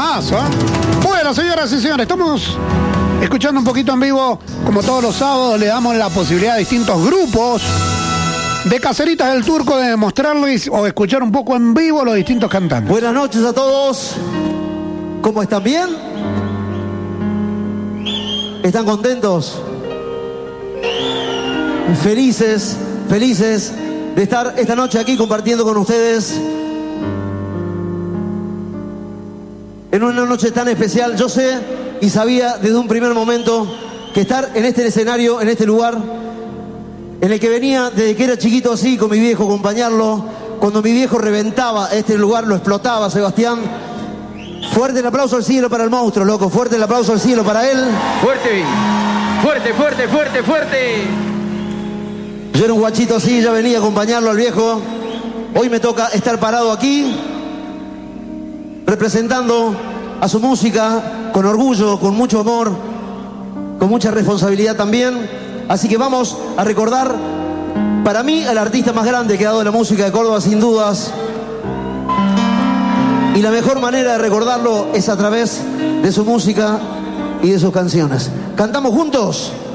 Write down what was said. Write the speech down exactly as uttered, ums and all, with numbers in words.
Temazo, ¿eh? Bueno, señoras y señores, estamos escuchando un poquito en vivo. Como todos los sábados, le damos la posibilidad a distintos grupos de Caseritas del Turco de mostrarles o escuchar un poco en vivo los distintos cantantes. Buenas noches a todos. ¿Cómo están? ¿Bien? ¿Están contentos? Felices, felices de estar esta noche aquí compartiendo con ustedes en una noche tan especial. Yo sé y sabía desde un primer momento que estar en este escenario, en este lugar, en el que venía desde que era chiquito así, con mi viejo, acompañarlo, cuando mi viejo reventaba este lugar, lo explotaba, Sebastián. Fuerte el aplauso al cielo para el monstruo, loco, fuerte el aplauso al cielo para él. Fuerte, fuerte, fuerte, fuerte, fuerte. Yo era un guachito así, ya venía a acompañarlo al viejo. Hoy me toca estar parado aquí, representando a su música, con orgullo, con mucho amor, con mucha responsabilidad también. Así que vamos a recordar, para mí, al artista más grande que ha dado la música de Córdoba, sin dudas. Y la mejor manera de recordarlo es a través de su música y de sus canciones. ¿Cantamos juntos?